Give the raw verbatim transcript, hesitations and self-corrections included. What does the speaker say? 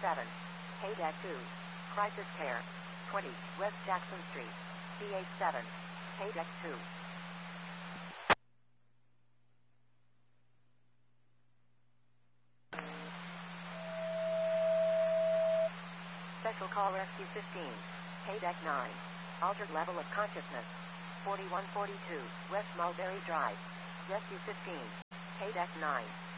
seven, Paydeck two, Crisis Care, twenty, West Jackson Street, C H seven, Paydeck two. Special Call Rescue fifteen, Paydeck nine, Altered Level of Consciousness, forty-one forty-two, West Mulberry Drive, Rescue fifteen, Paydeck nine.